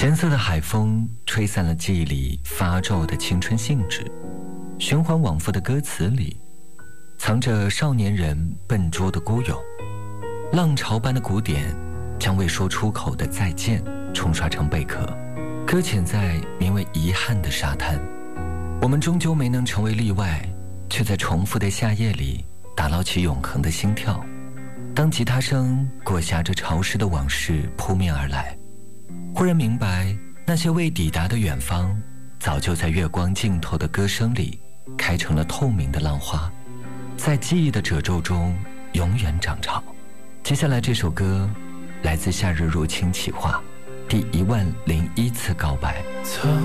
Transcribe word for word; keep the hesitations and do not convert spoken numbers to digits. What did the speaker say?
咸涩的海风吹散了记忆里发皱的青春兴致，循环往复的歌词里藏着少年人笨拙的孤勇。浪潮般的鼓点将未说出口的再见冲刷成贝壳，搁浅在名为遗憾的沙滩。我们终究没能成为例外，却在重复的夏夜里打捞起永恒的心跳。当吉他声裹挟着潮湿的往事扑面而来，忽然明白，那些未抵达的远方早就在月光尽头的歌声里开成了透明的浪花，在记忆的褶皱中永远涨潮。接下来这首歌来自夏日入侵企划第一万零一次告白。 走